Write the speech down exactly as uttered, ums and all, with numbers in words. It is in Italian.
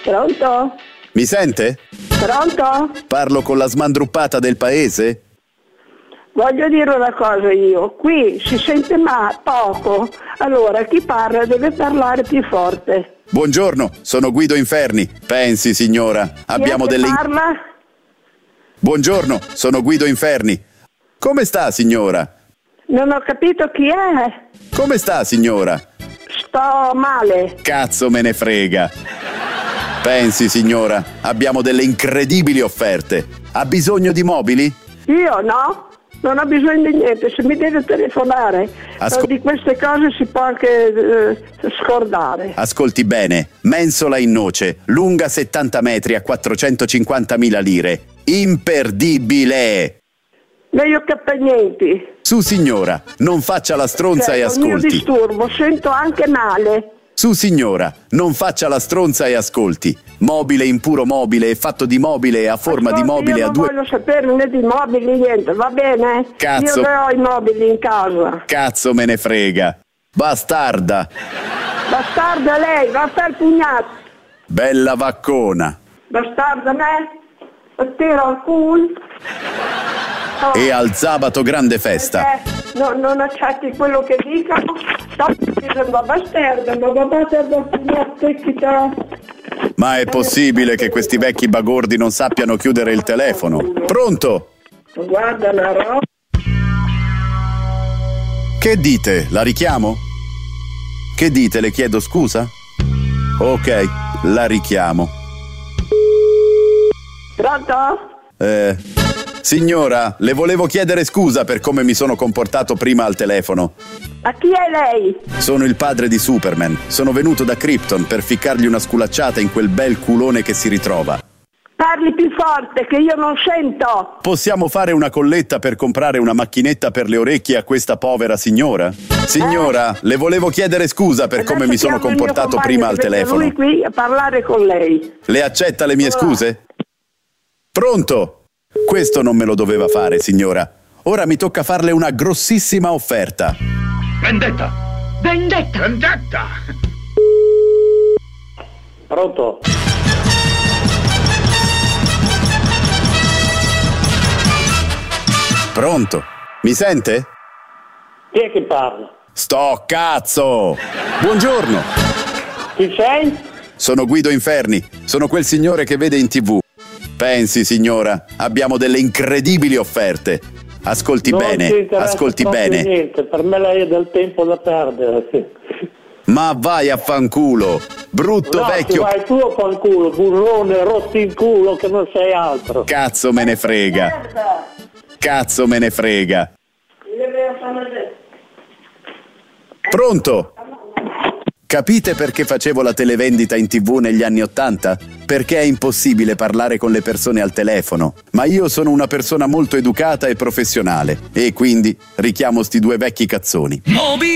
Pronto? Mi sente? Pronto? Parlo con la smandruppata del paese? Voglio dire una cosa io, qui si sente ma poco, allora chi parla deve parlare più forte. Buongiorno, sono Guido Inferni. Pensi, signora, abbiamo Chi è che delle... parla? Buongiorno, sono Guido Inferni. Come sta, signora? Non ho capito chi è. Come sta, signora? Sto male. Cazzo me ne frega. Pensi, signora, abbiamo delle incredibili offerte. Ha bisogno di mobili? Io no, non ho bisogno di niente, se mi deve telefonare Ascol- di queste cose si può anche eh, scordare. Ascolti bene, mensola in noce, lunga settanta metri a quattrocentocinquantamila lire. Imperdibile! Meglio che per niente. Su, signora, non faccia la stronza Cioè, e il mio ascolti. disturbo, sento anche male. Su, signora, non faccia la stronza e ascolti. Mobile in puro mobile è fatto di mobile e a forma Ascolti, di mobile io a non due... voglio sapere né di mobili niente, va bene? Cazzo. Io ne ho i mobili in casa. Cazzo me ne frega. Bastarda. Bastarda lei, va a fare pugnato. Bella vaccona. Bastarda me, lo tiro al culo. Oh, E al sabato grande festa. perché no, non accetti quello che dicono. Sto dicendo bastarda, ma va bastarda al pugnato e chi te... Ma è possibile che questi vecchi bagordi non sappiano chiudere il telefono? Pronto? Guarda la roba. Che dite? La richiamo? Che dite? Le chiedo scusa? Ok, la richiamo. Pronto? Eh, signora, le volevo chiedere scusa per come mi sono comportato prima al telefono. A chi è lei? Sono il padre di Superman. Sono venuto da Krypton per ficcargli una sculacciata in quel bel culone che si ritrova. Parli più forte che io non sento. Possiamo fare una colletta per comprare una macchinetta per le orecchie a questa povera signora? Signora, le volevo chiedere scusa per come Adesso mi sono chiamo il mio comportato compagno, prima al che vede telefono. lui qui a parlare con lei. Le accetta le mie scuse? Pronto? Questo non me lo doveva fare, signora. Ora mi tocca farle una grossissima offerta. Vendetta! Vendetta! Vendetta! Pronto? Pronto? Mi sente? Chi è che parla? Sto cazzo! Buongiorno! Chi sei? Sono Guido Inferni. Sono quel signore che vede in tivù. Pensi, signora, abbiamo delle incredibili offerte. Ascolti Non ci bene, interessa ascolti proprio bene. niente, per me lei è del tempo da perdere. Sì. Ma vai a fanculo, brutto No, vecchio. ti vai tu a fanculo, burrone, rotti in culo che non sei altro. Cazzo me ne frega. Cazzo me ne frega. Pronto? Capite perché facevo la televendita in tivù negli anni Ottanta? Perché è impossibile parlare con le persone al telefono. Ma io sono una persona molto educata e professionale. E quindi richiamo sti due vecchi cazzoni.